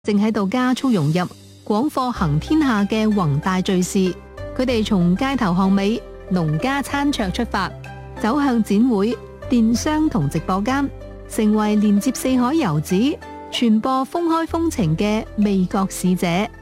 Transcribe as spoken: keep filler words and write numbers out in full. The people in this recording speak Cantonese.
正喺度加速融入廣貨行天下嘅宏大敘事。佢哋從街頭巷尾、農家餐桌出發，走向展會、電商同直播間，成為連接四海遊子、傳播風開風情嘅味覺使者。